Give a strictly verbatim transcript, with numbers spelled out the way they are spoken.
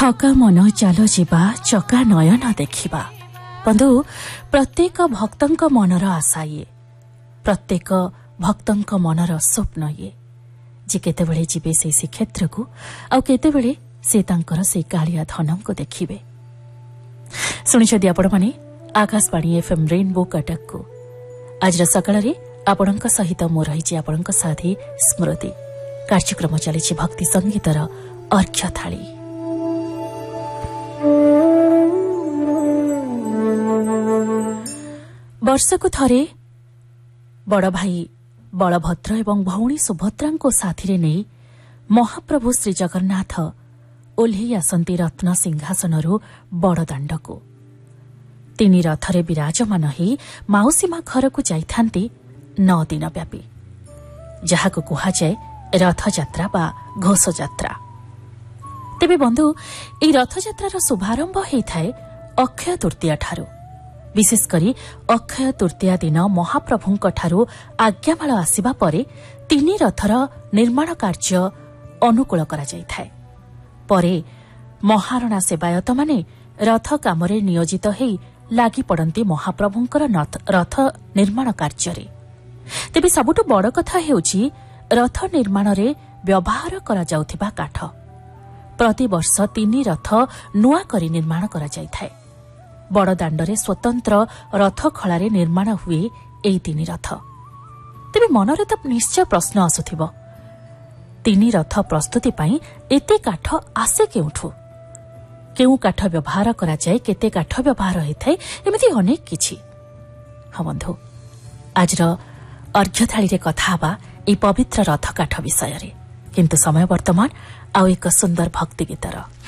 थका मन चाल जीवा चका नयन देखिबा। बंधु प्रत्येक भक्तंक मनर आशा ये, प्रत्येक भक्तंक मनर स्वप्न ये जे केतेबेले जीवे से श्रीक्षेत्र को आउ केतेबेले से तांकर से कालिया धनम को देखिबे। सुनिछथि आपण माने आकाशवाणी एफएम रेनबो कटक को आज सकाळ रे आपणक सहित मो रही आपणक साथी स्मृति। कार्यक्रम चली भक्ति संगीतर अर्घ्य थाली। वर्षको थरे बड़ भाई बलभद्र एवं भौणी सुभद्रा को साथी नहीं महाप्रभु श्री जगन्नाथ ओह्लि आसती रत्न सिंहासनरू बड़दाण्ड को तीन रथरे विराजमान ही माउसीमा घर को जाइथांती नौ दिन व्यापी जहाको कुहाଯାଏ रथयात्रा बा घोषयात्रा। तेबे बंधु ए रथयात्रार शुभारंभ होइथाए अक्षय तृतीया ठारू। विशेषकरी अक्षय तृतीया दिन महाप्रभुंक ठारू आज्ञामाल आसिबा परे तीन रथर निर्माण कार्य अनुकूल करा जाइथाए। परे महारणा सेवायत माने रथ कामरे नियोजित हेई लागि पड़ती महाप्रभुंकर रथ निर्माण कार्य। तेबे सबुठु बड़ कथा हेउछि रथ निर्माण रे व्यवहार करा जाउथिबा काठ। प्रति वर्ष तीन रथ नुआ करी निर्माण करा जाइथाए। बड़दाण्डरे स्वतंत्र रथ खलारे निर्माण हुए एई तीन रथ। तेबे मनरे तो निश्चय प्रश्न आसुथिबो तीन रथ प्रस्तुति पई एते काठ आसे केउठु, केउ काठ व्यवहार करा जाय, केते काठ व्यवहार होइथाय, एमिति अनेक किछि। हाँ बंधु आजर अर्घ्य थाली रे कथा हबा ए पवित्र रथ काठ विषय रे, किंतु समय वर्तमान आउ एक सुंदर भक्ति गीतर।